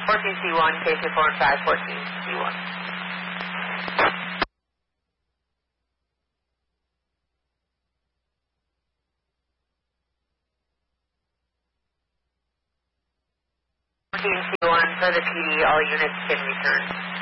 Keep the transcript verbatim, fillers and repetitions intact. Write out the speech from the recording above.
fourteen C one, K C four and five, fourteen C one. fourteen C one for the P D, all units can return.